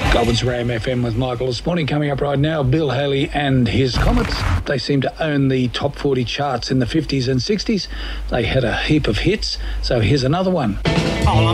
Goulburn's Ram FM with Michael this morning. Coming up right now, Bill Haley and his Comets. They seem to own the top 40 charts in the 50s and 60s. They had a heap of hits, so here's another one.